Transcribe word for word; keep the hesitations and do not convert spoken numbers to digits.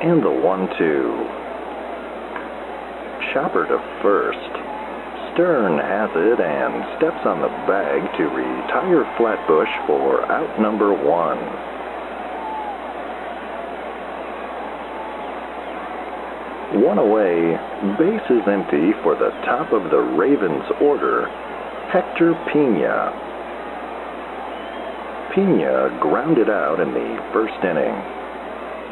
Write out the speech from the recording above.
and the one two. Chopper to first. Stern has it and steps on the bag to retire Flatbush for out number one. One away, base is empty for the top of the Ravens order, Hector Pena. Pena grounded out in the first inning.